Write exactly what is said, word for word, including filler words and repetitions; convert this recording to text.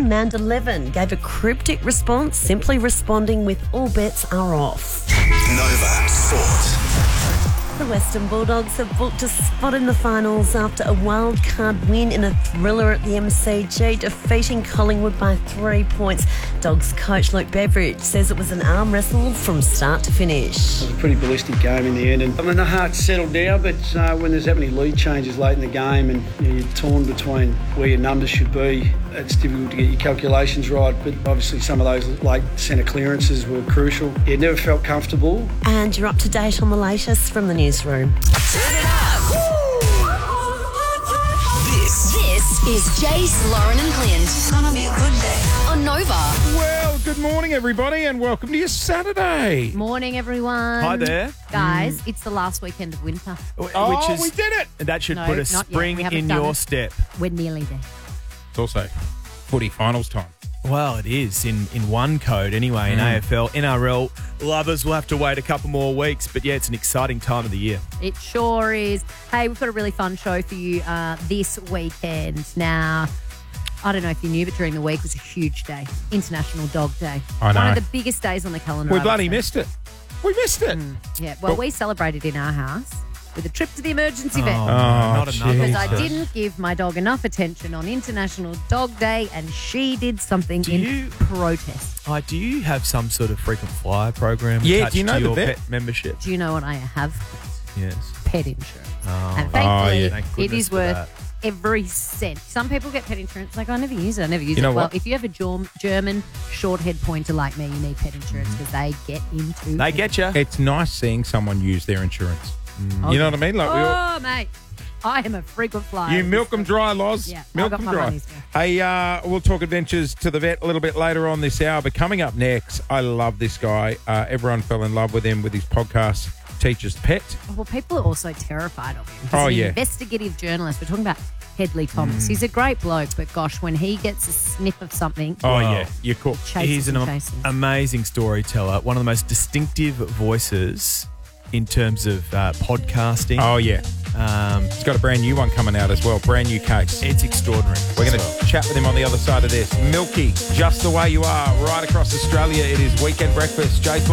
Amanda Levin gave a cryptic response, simply responding with "all bets are off." Nova Sport. The Western Bulldogs have booked a spot in the finals after a wild card win in a thriller at the M C G, defeating Collingwood by three points. Dogs coach Luke Beveridge says it was an arm wrestle from start to finish. It was a pretty ballistic game in the end, and I mean the heart settled down. But uh, when there's that many lead changes late in the game, and you know, you're torn between where your numbers should be, it's difficult to get your calculations right. But obviously, some of those late centre clearances were crucial. It never felt comfortable. And you're up to date on the latest from the newsroom. Turn it up. This, This is Jace, Lauren and Clint. It's gonna be a good day. On Nova. Well, good morning, everybody, and welcome to your Saturday. Morning, everyone. Hi there. Guys, it's the last weekend of winter. Oh, Which is, we did it. That should No, put a not yet. spring We haven't in done your it. step. We're nearly there. It's also footy finals time. Well, it is in, in one code anyway, in Mm. A F L. N R L lovers will have to wait a couple more weeks, but yeah, it's an exciting time of the year. It sure is. Hey, we've got a really fun show for you uh, this weekend. Now, I don't know if you knew, but during the week was a huge day. International Dog Day. I know. One of the biggest days on the calendar. We I would bloody say. missed it. We missed it. Yeah, well, But- we celebrated in our house with a trip to the emergency vet. Oh, not another Because one. I didn't give my dog enough attention on International Dog Day, and she did something Do in you- protest. Oh, do you have some sort of frequent flyer program Yeah, attached do you know to the your vet? pet membership? Do you know what I have? Yes. Pet insurance. Oh. And thankfully, yeah. Thank it goodness is for worth that. every cent. Some people get pet insurance like, I never use it, I never use You it. know Well, what? if you have a Germ- German short-head pointer like me, you need pet insurance because they get into They it. get you. It's nice seeing someone use their insurance. Oh, You know what I mean? Like we all, Oh, mate. I am a frequent flyer. you milk them dry, Loz. Yeah, I milk got them my dry. money's worth. Hey, uh, we'll talk adventures to the vet a little bit later on this hour. But coming up next, I love this guy. Uh, everyone fell in love with him with his podcast, Teacher's Pet. Well, people are also terrified of him. He's Oh, an yeah. investigative journalist. We're talking about Headley Thomas. He's a great bloke, but gosh, when he gets a sniff of something, Oh, Wow. yeah. You're cool. chases He's an and am- chases. amazing storyteller, one of the most distinctive voices in terms of uh, podcasting. Oh, yeah. Um, He's got a brand new one coming out as well. Brand new case. it's extraordinary. We're going as to chat with him on the other side of this. Milky, just the way you are, right across Australia. It is Weekend Breakfast. Jason